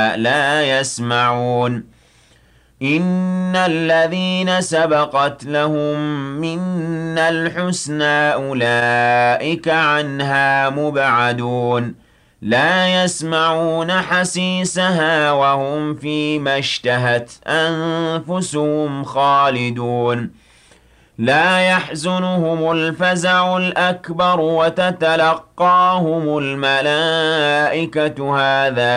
لا يسمعون إن الذين سبقت لهم منا الحسنى أولئك عنها مبعدون لا يسمعون حسيسها وهم فيما اشتهت أنفسهم خالدون لا يحزنهم الفزع الأكبر وتتلقاهم الملائكة هذا